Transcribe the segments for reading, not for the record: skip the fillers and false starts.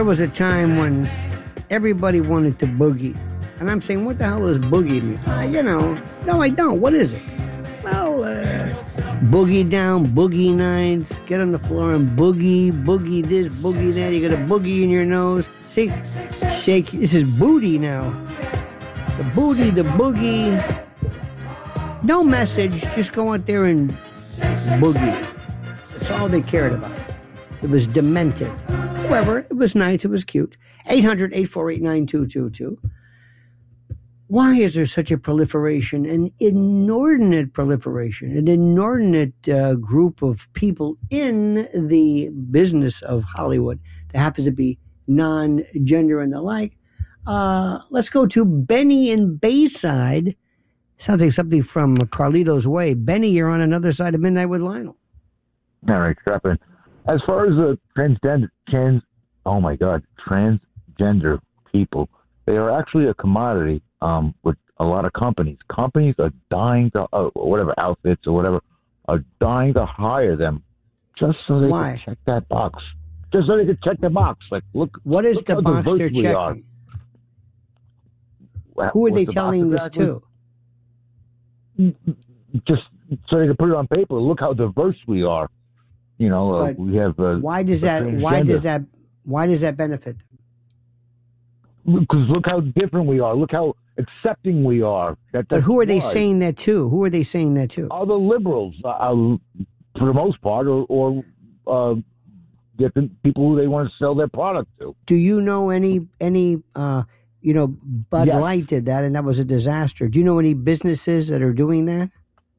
There was a time when everybody wanted to boogie. And I'm saying, what the hell does boogie mean? No, I don't. What is it? Well, boogie down, boogie nights, get on the floor and boogie this, boogie that. You got a boogie in your nose. See, shake. This is booty now. The booty, the boogie. No message. Just go out there and boogie. That's all they cared about. It was demented. However, it was nice. It was cute. 800-848-9222. Why is there such a proliferation, an inordinate proliferation, an inordinate group of people in the business of Hollywood that happens to be non-gender and the like? Let's go to Benny in Bayside. Sounds like something from Carlito's Way. Benny, you're on another side of Midnight with Lionel. All right, Stephanie. As far as the transgender people, they are actually a commodity with a lot of companies. Companies are dying to, whatever outfits or whatever, are dying to hire them just so they can check that box. Just so they can check the box. Like, look. What is the box they're checking? Who are they telling this to? Just so they can put it on paper. Look how diverse we are. We have. Why does that benefit them? Because look how different we are. Look how accepting we are. But who are they saying that to? Who are they saying that to? All the liberals, for the most part, or different people who they want to sell their product to. Do you know any? Bud Light did that, and that was a disaster. Do you know any businesses that are doing that?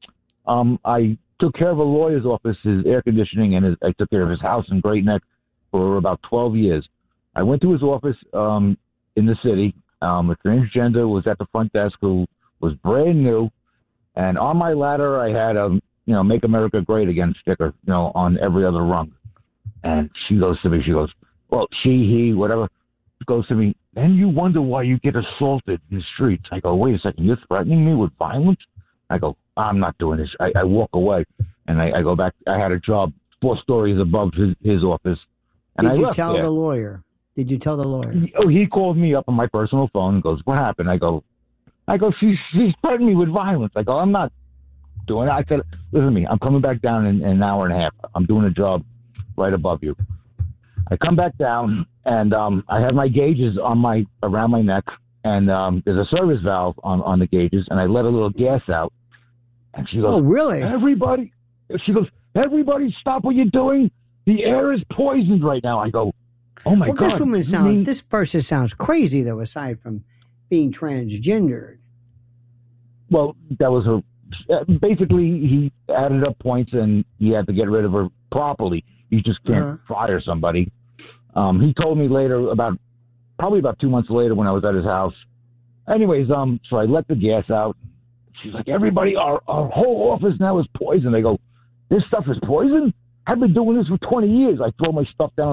I took care of a lawyer's office, his air conditioning, and I took care of his house in Great Neck for about 12 years. I went to his office in the city. A transgender was at the front desk who was brand new, and on my ladder I had a "Make America Great Again" sticker, on every other rung. And she goes to me, well, he, whatever, goes to me, then you wonder why you get assaulted in the streets. I go, wait a second, you're threatening me with violence? I go, I'm not doing this. I walk away, and I go back. I had a job 4 stories above his office. And Did you tell the lawyer? Did you tell the lawyer? Oh, he called me up on my personal phone and goes, what happened? I go, she's threatening me with violence. I go, I'm not doing it. I said, listen to me, I'm coming back down in an hour and a half. I'm doing a job right above you. I come back down, and I have my gauges around my neck, and there's a service valve on the gauges, and I let a little gas out. And she goes, oh, really? Everybody stop what you're doing. The air is poisoned right now. I go, oh, my God. This person sounds crazy, though, aside from being transgendered. Well, that was her. Basically, he added up points, and he had to get rid of her properly. You just can't fire somebody. He told me later, probably about 2 months later, when I was at his house. Anyways, so I let the gas out. She's like, everybody, our whole office now is poison. I go, this stuff is poison? I've been doing this for 20 years. I throw my stuff down